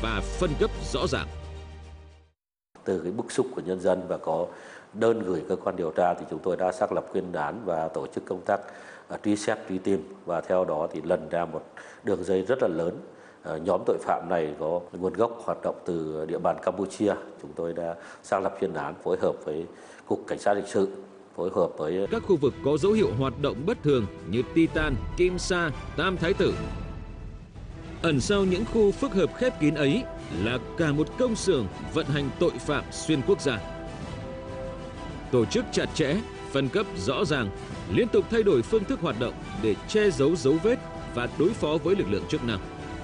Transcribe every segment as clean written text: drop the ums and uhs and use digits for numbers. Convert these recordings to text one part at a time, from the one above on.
và phân cấp rõ ràng. Từ cái bức xúc của nhân dân và có đơn gửi cơ quan điều tra thì chúng tôi đã xác lập chuyên án và tổ chức công tác truy xét, truy tìm, và theo đó thì lần ra một đường dây rất là lớn. Nhóm tội phạm này có nguồn gốc hoạt động từ địa bàn Campuchia. Chúng tôi đã xác lập chuyên án phối hợp với Cục Cảnh sát Hình sự, phối hợp với các khu vực có dấu hiệu hoạt động bất thường như Titan, Kim Sa, Tam Thái Tử. Ẩn sau những khu phức hợp khép kín ấy là cả một công xưởng vận hành tội phạm xuyên quốc gia. Tổ chức chặt chẽ, phân cấp rõ ràng, liên tục thay đổi phương thức hoạt động để che giấu dấu vết và đối phó với lực lượng chức năng.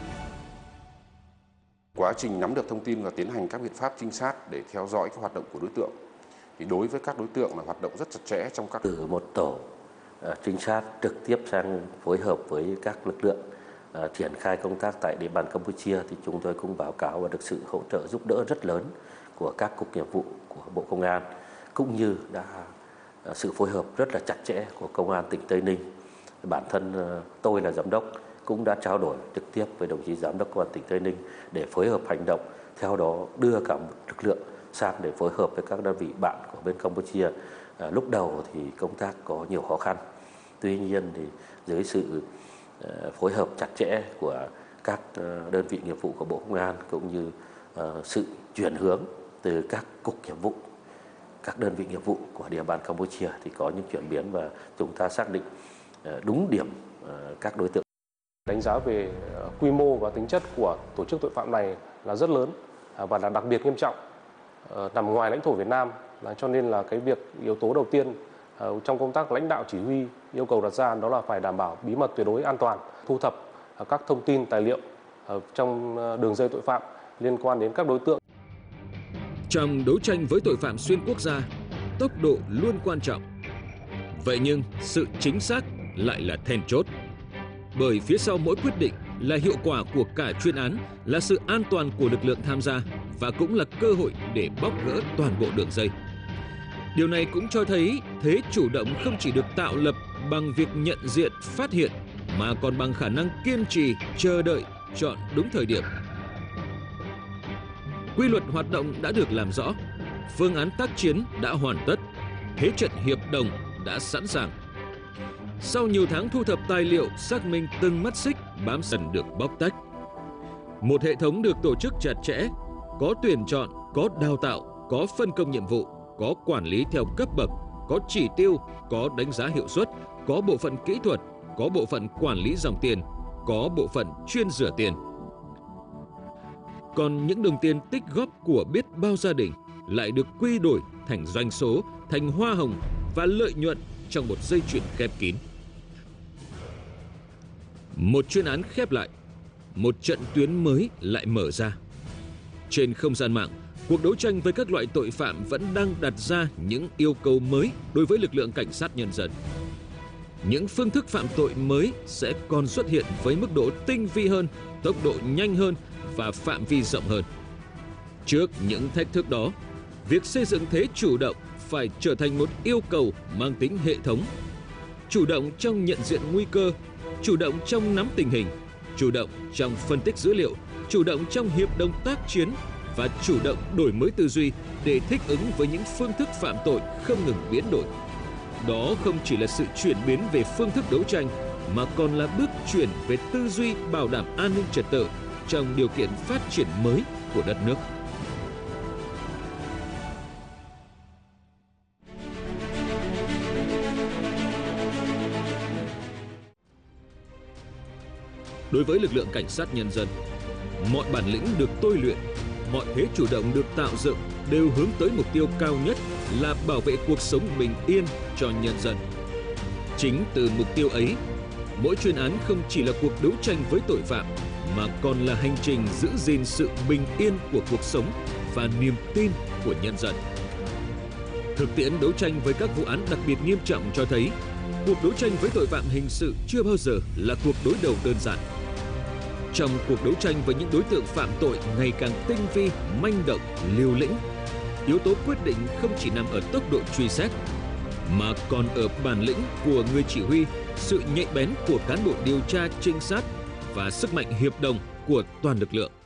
Quá trình nắm được thông tin và tiến hành các biện pháp trinh sát để theo dõi các hoạt động của đối tượng, thì đối với các đối tượng là hoạt động rất chặt chẽ trong các từ một tổ trinh sát trực tiếp sang phối hợp với các lực lượng triển khai công tác tại địa bàn Campuchia, thì chúng tôi cũng báo cáo và được sự hỗ trợ giúp đỡ rất lớn của các cục nghiệp vụ của Bộ Công an, cũng như đã sự phối hợp rất là chặt chẽ của Công an tỉnh Tây Ninh. Bản thân tôi là giám đốc cũng đã trao đổi trực tiếp với đồng chí giám đốc Công an tỉnh Tây Ninh để phối hợp hành động, theo đó đưa cả một lực lượng sang để phối hợp với các đơn vị bạn của bên Campuchia. Lúc đầu thì công tác có nhiều khó khăn, tuy nhiên thì dưới sự phối hợp chặt chẽ của các đơn vị nghiệp vụ của Bộ Công an, cũng như sự chuyển hướng từ các cục nghiệp vụ, các đơn vị nghiệp vụ của địa bàn Campuchia thì có những chuyển biến và chúng ta xác định đúng điểm các đối tượng. Đánh giá về quy mô và tính chất của tổ chức tội phạm này là rất lớn và là đặc biệt nghiêm trọng, nằm ngoài lãnh thổ Việt Nam, cho nên là cái việc yếu tố đầu tiên trong công tác lãnh đạo chỉ huy yêu cầu đặt ra đó là phải đảm bảo bí mật tuyệt đối an toàn, thu thập các thông tin tài liệu trong đường dây tội phạm liên quan đến các đối tượng. Trong đấu tranh với tội phạm xuyên quốc gia, tốc độ luôn quan trọng. Vậy nhưng sự chính xác lại là then chốt. Bởi phía sau mỗi quyết định là hiệu quả của cả chuyên án, là sự an toàn của lực lượng tham gia và cũng là cơ hội để bóc gỡ toàn bộ đường dây. Điều này cũng cho thấy thế chủ động không chỉ được tạo lập bằng việc nhận diện, phát hiện, mà còn bằng khả năng kiên trì, chờ đợi, chọn đúng thời điểm. Quy luật hoạt động đã được làm rõ, phương án tác chiến đã hoàn tất, thế trận hiệp đồng đã sẵn sàng. Sau nhiều tháng thu thập tài liệu, xác minh từng mắt xích, bám dần được bóc tách. Một hệ thống được tổ chức chặt chẽ, có tuyển chọn, có đào tạo, có phân công nhiệm vụ, có quản lý theo cấp bậc, có chỉ tiêu, có đánh giá hiệu suất, có bộ phận kỹ thuật, có bộ phận quản lý dòng tiền, có bộ phận chuyên rửa tiền. Còn những đồng tiền tích góp của biết bao gia đình lại được quy đổi thành doanh số, thành hoa hồng và lợi nhuận trong một dây chuyền khép kín. Một chuyên án khép lại, một trận tuyến mới lại mở ra. Trên không gian mạng, cuộc đấu tranh với các loại tội phạm vẫn đang đặt ra những yêu cầu mới đối với lực lượng cảnh sát nhân dân. Những phương thức phạm tội mới sẽ còn xuất hiện với mức độ tinh vi hơn, tốc độ nhanh hơn và phạm vi rộng hơn. Trước những thách thức đó, việc xây dựng thế chủ động phải trở thành một yêu cầu mang tính hệ thống. Chủ động trong nhận diện nguy cơ, chủ động trong nắm tình hình, chủ động trong phân tích dữ liệu, chủ động trong hiệp đồng tác chiến và chủ động đổi mới tư duy để thích ứng với những phương thức phạm tội không ngừng biến đổi. Đó không chỉ là sự chuyển biến về phương thức đấu tranh mà còn là bước chuyển về tư duy bảo đảm an ninh trật tự trong điều kiện phát triển mới của đất nước. Đối với lực lượng cảnh sát nhân dân, mọi bản lĩnh được tôi luyện, mọi thế chủ động được tạo dựng đều hướng tới mục tiêu cao nhất là bảo vệ cuộc sống bình yên cho nhân dân. Chính từ mục tiêu ấy, mỗi chuyên án không chỉ là cuộc đấu tranh với tội phạm mà còn là hành trình giữ gìn sự bình yên của cuộc sống và niềm tin của nhân dân. Thực tiễn đấu tranh với các vụ án đặc biệt nghiêm trọng cho thấy cuộc đấu tranh với tội phạm hình sự chưa bao giờ là cuộc đối đầu đơn giản. Trong cuộc đấu tranh với những đối tượng phạm tội ngày càng tinh vi, manh động, liều lĩnh, yếu tố quyết định không chỉ nằm ở tốc độ truy xét, mà còn ở bản lĩnh của người chỉ huy, sự nhạy bén của cán bộ điều tra trinh sát và sức mạnh hiệp đồng của toàn lực lượng.